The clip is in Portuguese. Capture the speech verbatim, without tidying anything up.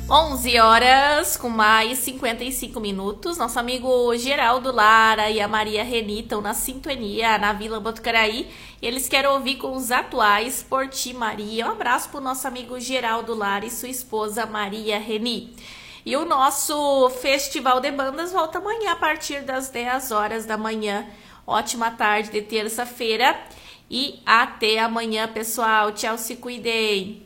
onze horas com mais cinquenta e cinco minutos. Nosso amigo Geraldo Lara e a Maria Reni estão na sintonia na Vila Botucaraí. E eles querem ouvir com os atuais Por Ti, Maria. Um abraço pro nosso amigo Geraldo Lara e sua esposa Maria Reni. E o nosso Festival de Bandas volta amanhã a partir das dez horas da manhã. Ótima tarde de terça-feira e até amanhã, pessoal. Tchau, se cuidem.